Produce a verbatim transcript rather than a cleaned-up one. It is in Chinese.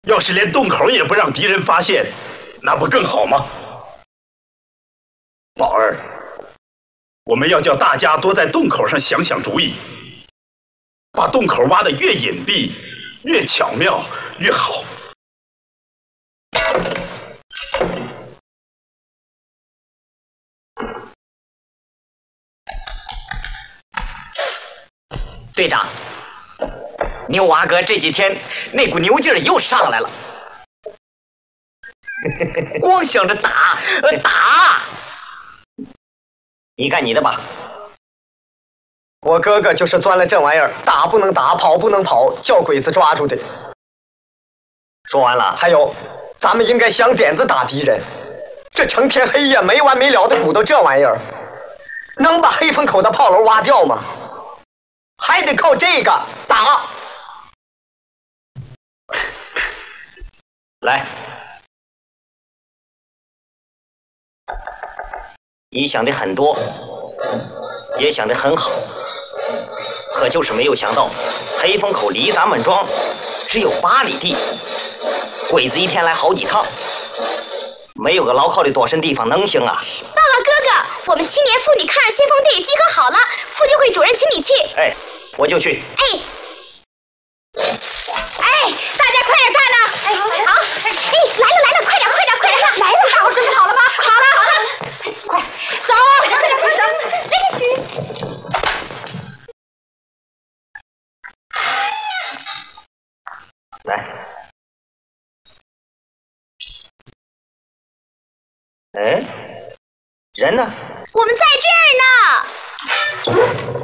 要是连洞口也不让敌人发现，那不更好吗？宝儿，我们要叫大家多在洞口上想想主意，把洞口挖得越隐蔽、越巧妙越好。 队长，牛娃哥这几天那股牛劲儿又上来了，光想着打，呃打。你干你的吧。 我哥哥就是钻了这玩意儿，打不能打，跑不能跑，叫鬼子抓住的。 说完了。 还有，咱们应该想点子打敌人。这成天黑夜没完没了的鼓捣这玩意儿，能把黑风口的炮楼挖掉吗？还得靠这个打。 来，你想的很多，也想得很好，可就是没有想到，黑风口离咱们庄只有八里地，鬼子一天来好几趟，没有个牢靠的躲身地方能行啊？ 报告哥哥，我们青年妇女抗日先锋队集合好了，妇女会主任请你去。 哎，我就去。 哎，哎，大家快点干呐！哎，好，哎，来了来了，快点快点快点，来了！大伙准备好了吗？好了好了，快走，快点快点走！哎，去。 来，哎，人呢？ 我们在这儿呢。